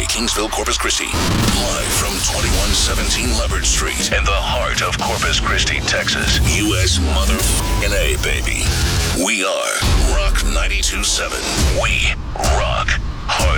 Kingsville, Corpus Christi. Live from 2117 Leopard Street in the heart of Corpus Christi, Texas. U.S. motherfucking A, baby. We are Rock 92.7. We rock hard.